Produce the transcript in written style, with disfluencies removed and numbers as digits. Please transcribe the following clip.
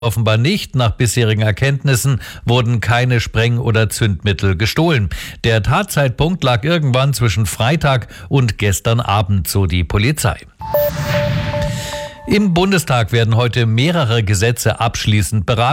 Offenbar nicht. Nach bisherigen Erkenntnissen wurden keine Spreng- oder Zündmittel gestohlen. Der Tatzeitpunkt lag irgendwann zwischen Freitag und gestern Abend, so die Polizei. Im Bundestag werden heute mehrere Gesetze abschließend beraten.